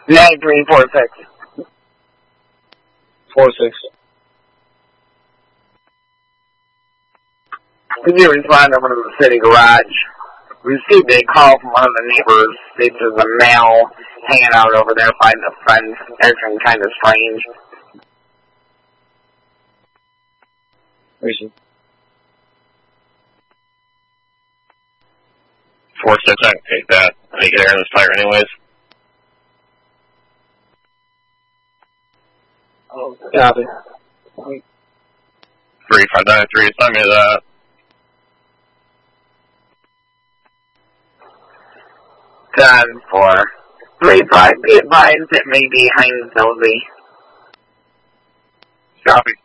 9346. 46. Could you respond over to the city garage? We received a call from one of the neighbors. States there's a male hanging out over there by the fence, acting kind of strange. Reason. 46, I can take that. I need to get air in this fire anyways. Copy. 3593, send me that. Done for 35, be advised it may be Heinz Nosey. Copy.